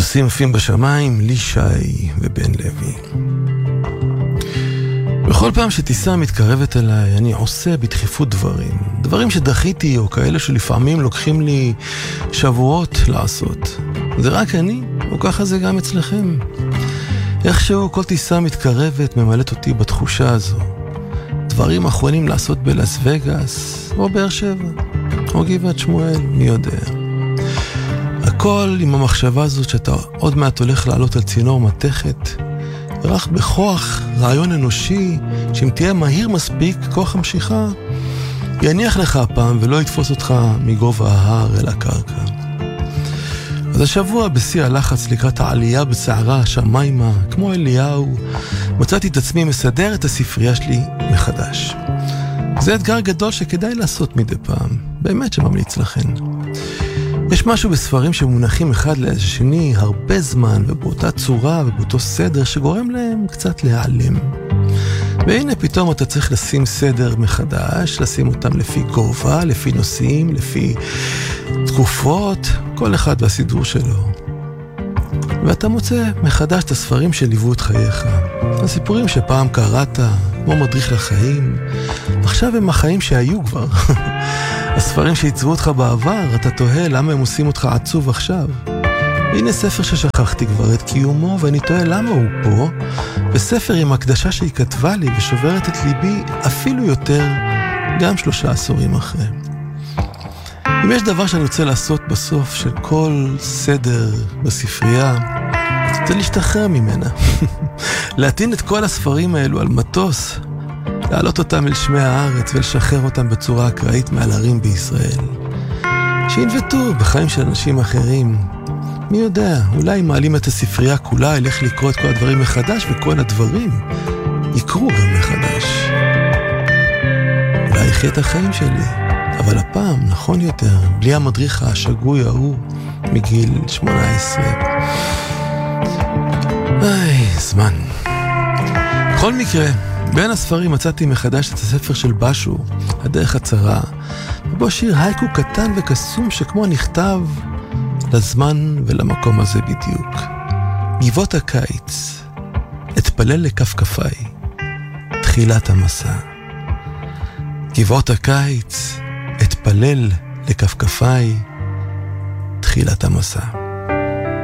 טיפוסים יפים בשמיים, לישי ובן לוי. בכל פעם שטיסה מתקרבת אליי, אני עושה בדחיפות דברים שדחיתי, או כאלה שלפעמים לוקחים לי שבועות לעשות. זה רק אני, או ככה זה גם אצלכם. איכשהו כל טיסה מתקרבת ממלאת אותי בתחושה הזו. דברים אחרונים לעשות בלאס וגאס, או באר שבע, או גבעת שמואל, מי יודע. הכל עם המחשבה הזאת שאתה עוד מעט הולך לעלות על צינור מתכת, רק בכוח רעיון אנושי, שאם תהיה מהיר מספיק, כוח המשיכה, יניח לך הפעם ולא יתפוס אותך מגובה ההר אל הקרקע. אז השבוע בשיא הלחץ לקראת העלייה בסערה השמיימה, כמו אליהו, מצאתי את עצמי מסדר את הספרייה שלי מחדש. זה אתגר גדול שכדאי לעשות מדי פעם, באמת שממליץ לכן. יש משהו בספרים שמונחים אחד לשני הרבה זמן ובאותה צורה ובאותו סדר שגורם להם קצת להיעלם. והנה פתאום אתה צריך לשים סדר מחדש, לשים אותם לפי גובה, לפי נושאים, לפי תקופות, כל אחד והסידור שלו. ואתה מוצא מחדש את הספרים שליוו את חייך. הסיפורים שפעם קראת, כמו מדריך לחיים, עכשיו הם החיים שהיו כבר. הספרים שעיצבו אותך בעבר, אתה תוהה למה הם עושים אותך עצוב עכשיו. הנה ספר ששכחתי כבר את קיומו, ואני תוהה למה הוא פה, וספר עם הקדשה שהיא כתבה לי ושוברת את ליבי אפילו יותר, גם 3 עשורים אחרי. אם יש דבר שאני רוצה לעשות בסוף של כל סדר בספרייה, זה להשתחרר ממנה. להטעין את כל הספרים האלו על מטוס, להעלות אותם אל שמי הארץ ולשחרר אותם בצורה אקראית מעל הרים בישראל. שינבטו בחיים של אנשים אחרים. מי יודע, אולי מעלים את הספרייה כולה, ילך לקרוא את כל הדברים מחדש, וכל הדברים יקרו גם מחדש. אולי יחיה את החיים שלי, אבל הפעם נכון יותר, בלי המדריך השגוי ההוא מגיל 18. זמן. בכל מקרה, בין הספרים מצאתי מחדש את הספר של בשו, הדרך הצרה, ובו שיר הייקו קטן וקסום שכמו נכתב לזמן ולמקום הזה בדיוק. גבעות הקיץ, אתפלל לכפכפיי, תחילת המסע. גבעות הקיץ, אתפלל לכפכפיי, תחילת המסע.